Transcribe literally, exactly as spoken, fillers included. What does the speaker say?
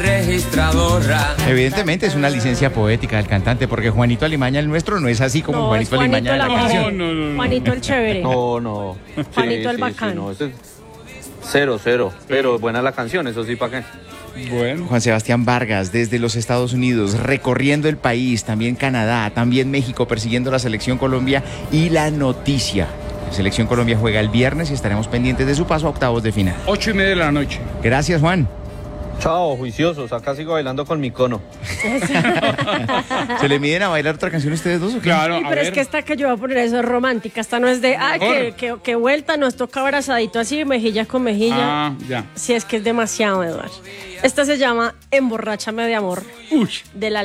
Registradora. Evidentemente es una licencia poética del cantante, porque Juanito Alimaña, el nuestro, no es así como No, Juanito, es Juanito Alimaña de la la canción. No, no, no, no. Juanito el chévere. No, no. Juanito el sí, bacán. sí, no, ese es cero, cero. Pero buena la canción, eso sí, ¿para qué? Bueno. Juan Sebastián Vargas, desde los Estados Unidos, recorriendo el país, también Canadá, también México, persiguiendo la Selección Colombia y la noticia. La Selección Colombia juega el viernes y estaremos pendientes de su paso a octavos de final. Ocho y media de la noche. Gracias, Juan. Chao, juiciosos. Acá sigo bailando con mi cono. ¿Se le miden a bailar otra canción ustedes dos o qué? Claro, Sí, a pero es ver. que esta que yo voy a poner eso es romántica. Esta no es de, ay, que, que, que vuelta, nos toca abrazadito así, mejilla con mejilla. Ah, ya. Si es que es demasiado, Eduardo. Esta se llama Emborráchame de amor. Uy. De la